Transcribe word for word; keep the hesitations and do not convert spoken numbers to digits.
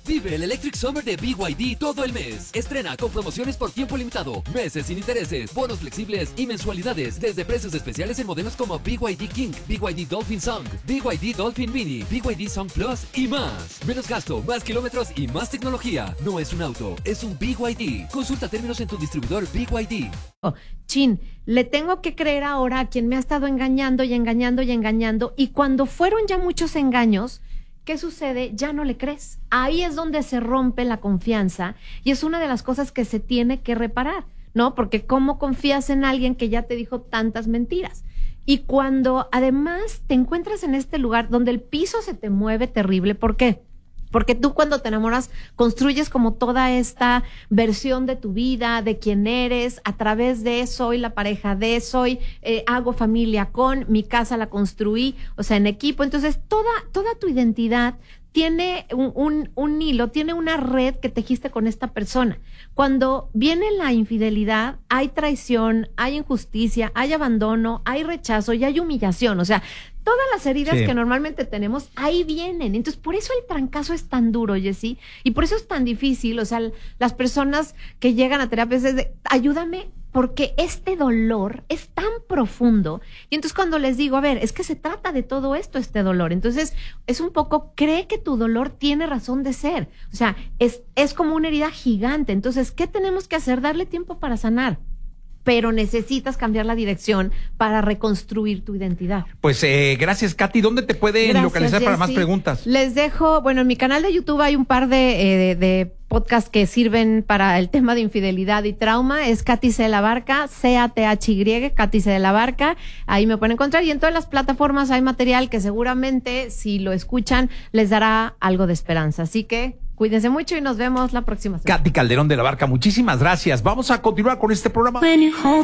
Vive el Electric Summer de B Y D todo el mes. Estrena con promociones por tiempo limitado, meses sin intereses, bonos flexibles y mensualidades desde precios especiales en modelos como B Y D King, B Y D Dolphin Song, B Y D Dolphin Mini, B Y D Song Plus y más. Menos gasto, más kilómetros y más tecnología. No es un auto, es un B Y D. Consulta términos en tu distribuidor B Y D. Oh, chin, le tengo que creer ahora a quien me ha estado engañando y engañando y engañando. Y cuando fueron ya muchos engaños, ¿qué sucede? Ya no le crees. Ahí es donde se rompe la confianza y es una de las cosas que se tiene que reparar, ¿no? Porque ¿cómo confías en alguien que ya te dijo tantas mentiras? Y cuando además te encuentras en este lugar donde el piso se te mueve terrible, ¿por qué? Porque tú cuando te enamoras construyes como toda esta versión de tu vida, de quién eres, a través de soy la pareja de, soy, eh, hago familia con, mi casa la construí, o sea, en equipo. Entonces, toda, toda tu identidad tiene un, un, un hilo, tiene una red que tejiste con esta persona. Cuando viene la infidelidad, hay traición, hay injusticia, hay abandono, hay rechazo y hay humillación. O sea, todas las heridas sí. que normalmente tenemos, ahí vienen. Entonces, por eso el trancazo es tan duro, Jessy, y por eso es tan difícil. O sea, las personas que llegan a terapia es de, ayúdame, porque este dolor es tan profundo. Y entonces cuando les digo, a ver, es que se trata de todo esto, este dolor. Entonces es un poco, cree que tu dolor tiene razón de ser. O sea, es, es como una herida gigante. Entonces, ¿qué tenemos que hacer? Darle tiempo para sanar. Pero necesitas cambiar la dirección para reconstruir tu identidad. Pues eh, gracias, Katy. ¿Dónde te pueden gracias, localizar Jessy. Para más preguntas? Les dejo, bueno, en mi canal de YouTube hay un par de, eh, de, de podcasts que sirven para el tema de infidelidad y trauma. Es Katy C. de la Barca, C A T H Y, Katy C. de la Barca. Ahí me pueden encontrar. Y en todas las plataformas hay material que seguramente, si lo escuchan, les dará algo de esperanza. Así que cuídense mucho y nos vemos la próxima semana. Katy Calderón de la Barca, muchísimas gracias. Vamos a continuar con este programa.